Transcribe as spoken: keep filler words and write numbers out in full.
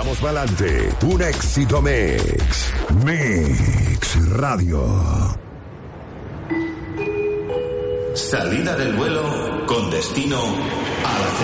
Vamos pa'lante. Un éxito mix. Mix Radio. Salida del vuelo con destino a la